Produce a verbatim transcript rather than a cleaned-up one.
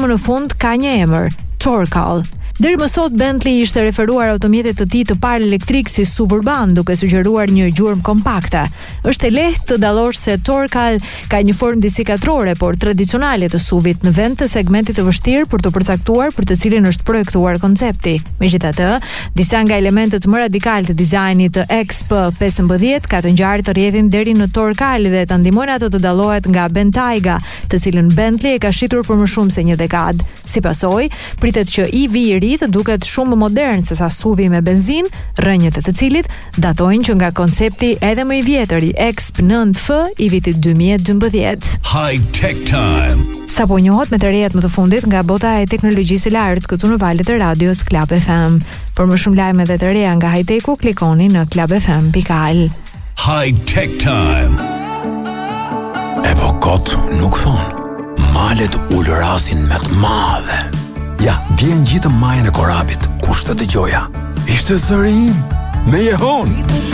më në fund ka një emër, Torcal. Deri më sot Bentley ishte referuar automjetit të tij të parë elektrik si suburban, duke sugjeruar një gjurmë kompakte. Është e lehtë të dallosh se Torcal ka një formë disi katrore, por tradicionale të SUV-it në vend të segmentit të vështirë për të përcaktuar për të cilin është projektuar koncepti. Megjithatë, disa nga elementet më radikal të dizajnit të X P pesëmbëdhjetë ka të ngjarë të rrjedhin deri në Torcal dhe ta ndihmojnë ato të dallohet nga Bentayga, të cilën Bentley e ka shitur për më shumë se një dekadë. Si pasojë, pritet që E V i ri të duket shumë më modern se sa SUV-i me benzinë, rrënjët e të cilit datojnë që nga koncepti edhe më i vjetër i X P nëntë F i vitit dy mijë e dymbëdhjetë. High Tech Time. Sapo njohet me të rejet më të fundit nga bota e teknologjisë së lartë këtu në valët e radios Club F M. Për më shumë lajme dhe të reja nga high-tech-u, klikoni në club f m dot a l. High Tech Time. E po kot nuk thonë. Malet ulërasin me të madhe. Ja, vjen gjitëm majën e korabit. Kush të dëgjoja? Ishte zëri im, me jehon.